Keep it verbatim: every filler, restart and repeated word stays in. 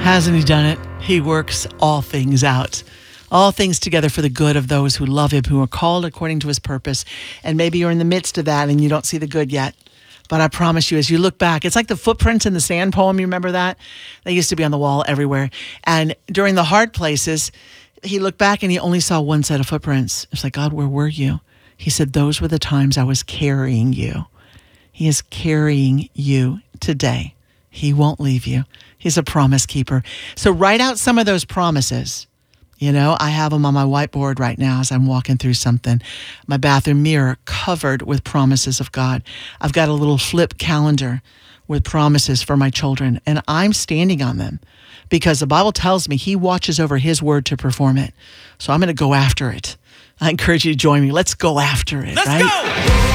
Hasn't he done it? He works all things out. All things together for the good of those who love him, who are called according to his purpose. And maybe you're in the midst of that and you don't see the good yet. But I promise you, as you look back, it's like the footprints in the sand poem. You remember that? They used to be on the wall everywhere. And during the hard places, he looked back and he only saw one set of footprints. It's like, God, where were you? He said, those were the times I was carrying you. He is carrying you today. He won't leave you. He's a promise keeper. So write out some of those promises. You know, I have them on my whiteboard right now as I'm walking through something. My bathroom mirror covered with promises of God. I've got a little flip calendar with promises for my children, and I'm standing on them because the Bible tells me he watches over his word to perform it. So I'm going to go after it. I encourage you to join me. Let's go after it. Let's right? go!